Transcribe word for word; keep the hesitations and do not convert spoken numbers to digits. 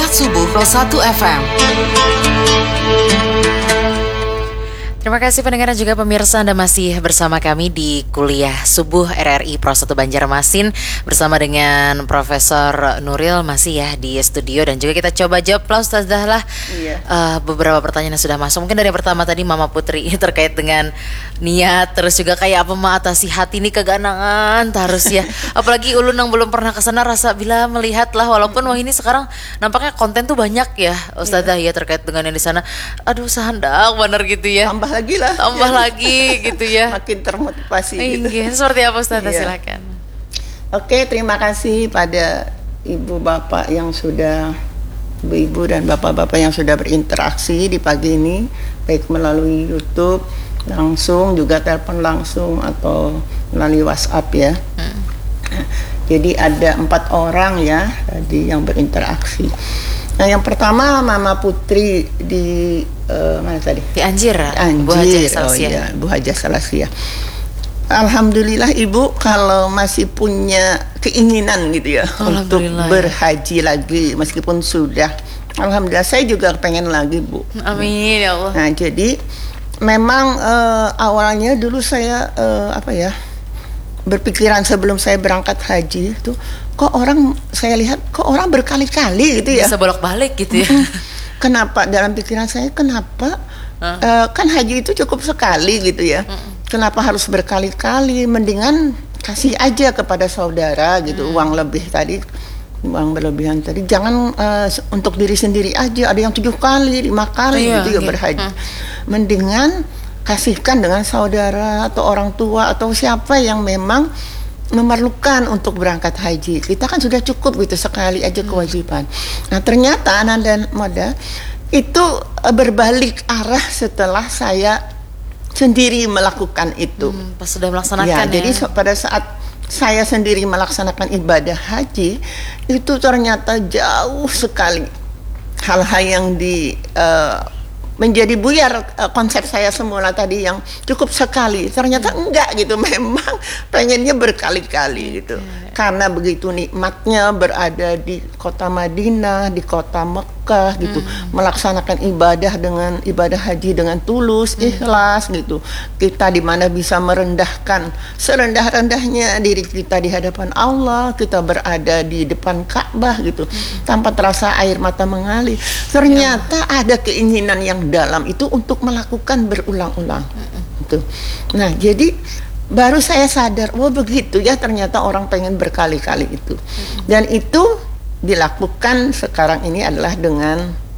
Kuliah Subuh nol satu F M. Terima kasih pendengar dan juga pemirsa, Anda masih bersama kami di Kuliah Subuh R R I Pro satu Banjarmasin bersama dengan Profesor Nuril masih ya di studio, dan juga kita coba jawab lah Ustazah lah iya. uh, beberapa pertanyaan yang sudah masuk. Mungkin dari yang pertama tadi Mama Putri terkait dengan niat, terus juga kayak apa mengatasi hati ini keganangan terus ya. Apalagi ulun yang belum pernah kesana rasa bila melihat lah, walaupun wah ini sekarang nampaknya konten tuh banyak ya Ustazah iya. ya terkait dengan yang di sana. Aduh sahandak bener gitu ya. Tambah lagi lah, tambah ya. lagi gitu ya, makin termotivasi gitu. Iya, seperti apa Ustazah, iya. silakan. Oke, terima kasih pada ibu bapak yang sudah ibu-ibu dan bapak-bapak yang sudah berinteraksi di pagi ini, baik melalui YouTube langsung, juga telepon langsung atau melalui WhatsApp ya. hmm. Jadi ada empat orang ya tadi yang berinteraksi. Nah, yang pertama Mama Putri di uh, mana tadi? Di Anjir. Anjir. Bu Hajah oh iya, Bu Hajah Salasia. Alhamdulillah Ibu kalau masih punya keinginan gitu ya untuk berhaji lagi meskipun sudah. Alhamdulillah saya juga pengen lagi Bu. Amin ya Allah. Nah, jadi memang uh, awalnya dulu saya uh, apa ya? berpikiran sebelum saya berangkat haji itu, kok orang saya lihat kok orang berkali-kali gitu ya, bisa bolak-balik gitu ya. Kenapa dalam pikiran saya kenapa huh? uh, kan haji itu cukup sekali gitu ya, hmm. kenapa harus berkali-kali? Mendingan kasih aja kepada saudara gitu, hmm. uang lebih tadi, uang berlebihan tadi jangan uh, untuk diri sendiri aja, ada yang tujuh kali lima kali oh, gitu iya, ya berhaji, hmm. mendingan kasihkan dengan saudara atau orang tua atau siapa yang memang memerlukan untuk berangkat haji. Kita kan sudah cukup gitu sekali aja kewajiban. Nah ternyata Ananda dan Moda itu berbalik arah setelah saya sendiri melakukan itu. Hmm, pas sudah melaksanakan ya, ya. Jadi pada saat saya sendiri melaksanakan ibadah haji itu ternyata jauh sekali hal-hal yang di uh, menjadi buyar uh, konsep saya semula tadi yang cukup sekali, ternyata hmm. enggak gitu, memang pengennya berkali-kali gitu, hmm. karena begitu nikmatnya berada di kota Madinah, di kota Mekah gitu, hmm. melaksanakan ibadah dengan ibadah haji dengan tulus, hmm. ikhlas gitu, kita di mana bisa merendahkan serendah-rendahnya diri kita di hadapan Allah, kita berada di depan Ka'bah gitu, hmm. tanpa terasa air mata mengalir, ternyata ya. Ada keinginan yang dalam itu untuk melakukan berulang-ulang. Gitu. Nah, jadi baru saya sadar, wah begitu ya ternyata orang pengen berkali-kali itu. Dan itu dilakukan sekarang ini adalah dengan